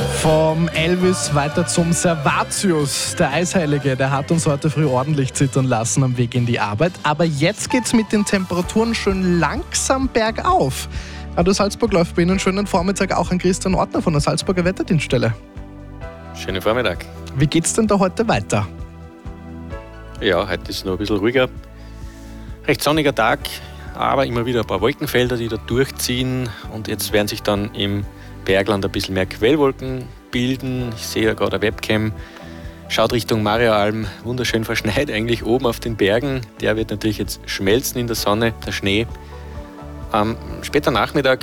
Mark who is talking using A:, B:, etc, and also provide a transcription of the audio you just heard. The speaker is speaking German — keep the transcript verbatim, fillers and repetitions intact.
A: Vom Elvis weiter zum Servatius. Der Eisheilige, der hat uns heute früh ordentlich zittern lassen am Weg in die Arbeit. Aber jetzt geht's mit den Temperaturen schön langsam bergauf. Radio Salzburg läuft bei Ihnen einen schönen Vormittag auch an Christian Ortner von der Salzburger Wetterdienststelle.
B: Schönen Vormittag.
A: Wie geht's denn da heute weiter?
B: Ja, heute ist es noch ein bisschen ruhiger. Recht sonniger Tag, aber immer wieder ein paar Wolkenfelder, die da durchziehen. Und jetzt werden sich dann im Bergland ein bisschen mehr Quellwolken bilden. Ich sehe ja gerade eine Webcam. Schaut Richtung Mariaalm, wunderschön verschneit eigentlich oben auf den Bergen. Der wird natürlich jetzt schmelzen in der Sonne, der Schnee. Am später Nachmittag